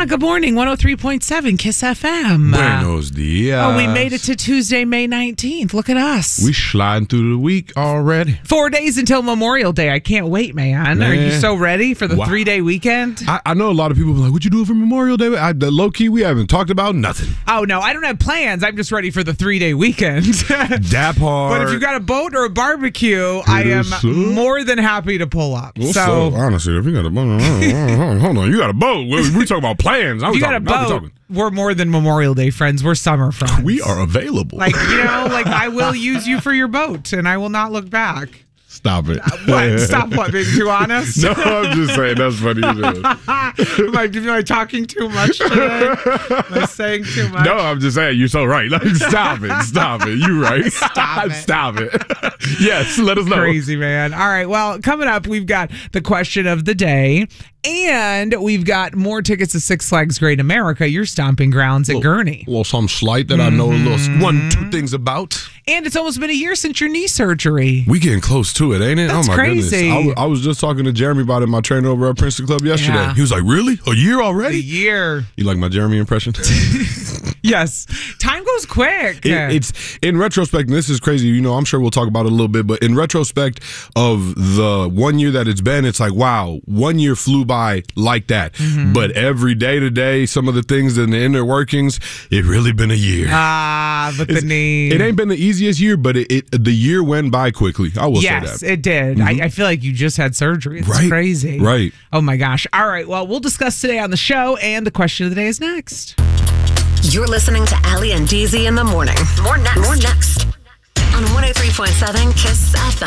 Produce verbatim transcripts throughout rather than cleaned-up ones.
Ah, good morning. one oh three point seven Kiss F M. Buenos dias. Oh, we made it to Tuesday, May nineteenth. Look at us. We sliding through the week already. Four days until Memorial Day. I can't wait, man. Man. Are you so ready for the Wow. three-day weekend? I, I know a lot of people be like, "What'd you do for Memorial Day?" I, the low key, we haven't talked about nothing. Oh, no. I don't have plans. I'm just ready for the three-day weekend. That part. But if you got a boat or a barbecue, I am is so. more than happy to pull up. Well, so, so, honestly, if you got a boat, hold on, you got a boat. We, we talking about plans. I if was you got a talking, I was boat, talking. we're more than Memorial Day friends. We're summer friends. We are available. Like, you know, like I will use you for your boat and I will not look back. Stop it. What? Stop what? Being too honest? No, I'm just saying that's funny. am, I, am I talking too much today? Am I saying too much? No, I'm just saying you're so right. Like, stop it. Stop it. You right. Stop it. Stop it. Yes, let us know. Crazy, man. All right. Well, coming up, we've got the question of the day. And we've got more tickets to Six Flags Great America, your stomping grounds at Little- Gurney. Well, some slight that I know a little one, two things about. And it's almost been a year since your knee surgery. We getting close to it, ain't it? That's oh my crazy. goodness! I was, I was just talking to Jeremy about it. My trainer over at Princeton Club yesterday. Yeah. He was like, "Really? A year A already?" year. You like my Jeremy impression? Yes. Time goes quick. It, it's in retrospect, and this is crazy. You know, I'm sure we'll talk about it a little bit, but in retrospect of the one year that it's been, it's like, wow, one year flew by like that. Mm-hmm. But every day to day, some of the things in the inner workings, it really been a year. Ah, but the It's- knee. It ain't been the easiest year, but it, it the year went by quickly. I will Yes, say that. it did. I, I feel like you just had surgery. It's Right. crazy. Right. Oh, my gosh. All right. Well, we'll discuss today on the show, and the question of the day is next. You're listening to Ali and D Z in the morning. More next. More next. On one oh three point seven Kiss F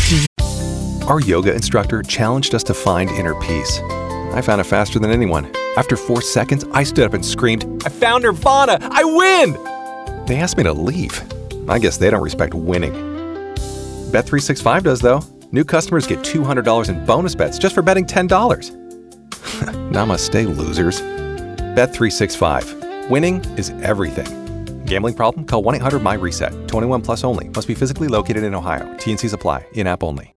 M. Our yoga instructor challenged us to find inner peace. I found it faster than anyone. After four seconds, I stood up and screamed, "I found Nirvana! I win!" They asked me to leave. I guess they don't respect winning. Bet three sixty-five does, though. New customers get two hundred dollars in bonus bets just for betting ten dollars. Namaste, losers. Bet three sixty-five. Winning is everything. Gambling problem? Call one eight hundred M Y RESET. twenty-one plus only. Must be physically located in Ohio. T and Cs apply. In-app only.